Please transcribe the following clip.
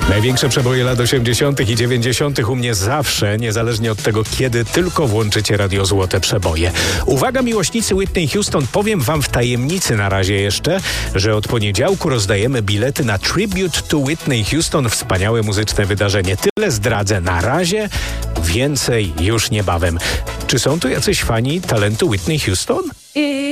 Największe przeboje lat 80. i 90. u mnie zawsze, niezależnie od tego kiedy, tylko włączycie Radio Złote Przeboje. Uwaga miłośnicy Whitney Houston, powiem wam w tajemnicy na razie jeszcze, że od poniedziałku rozdajemy bilety na Tribute to Whitney Houston, wspaniałe muzyczne wydarzenie. Tyle zdradzę na razie, więcej już niebawem. Czy są tu jacyś fani talentu Whitney Houston?